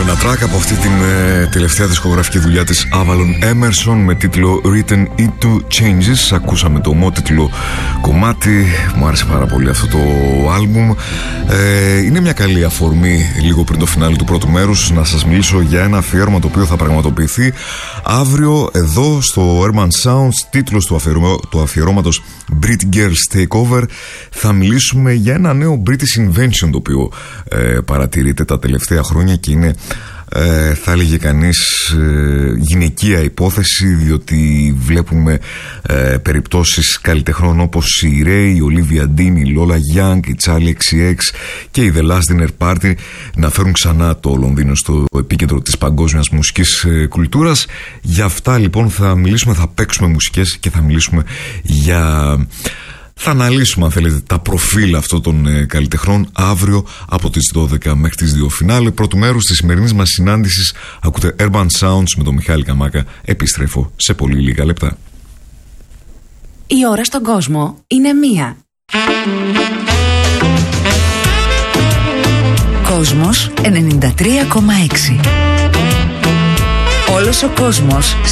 ένα track από αυτή την τελευταία δισκογραφική δουλειά της Avalon Emerson με τίτλο Written into Changes. Ακούσαμε το ομότιτλο κομμάτι. Μου άρεσε πάρα πολύ αυτό το άλμπουμ. Είναι μια καλή αφορμή λίγο πριν το φινάλι του πρώτου μέρους να σας μιλήσω για ένα αφιέρωμα το οποίο θα πραγματοποιηθεί αύριο εδώ στο Urban Sounds. Τίτλος του αφιερώματος Brit Girls Takeover. Θα μιλήσουμε για ένα νέο British Invention το οποίο παρατηρείται τα τελευταία χρόνια και είναι θα έλεγε κανείς γυναικεία υπόθεση, διότι βλέπουμε περιπτώσεις καλλιτεχνών όπως η Ray, η Olivia Dean, η Lola Young, η Charlie XCX και η The Last Dinner Party να φέρουν ξανά το Λονδίνο στο επίκεντρο της παγκόσμιας μουσικής κουλτούρας. Για αυτά λοιπόν θα μιλήσουμε, θα παίξουμε μουσικές και θα μιλήσουμε για... Θα αναλύσουμε αν θέλετε τα προφίλ αυτών των καλλιτεχνών αύριο από τις 12 μέχρι τις 2 φινάλε. Πρώτου μέρους της σημερινής μας συνάντησης ακούτε Urban Sounds με τον Μιχάλη Καμάκα. Επιστρέφω σε πολύ λίγα λεπτά. Η ώρα στον κόσμο είναι 1. Κόσμος 93,6. Όλος ο κόσμος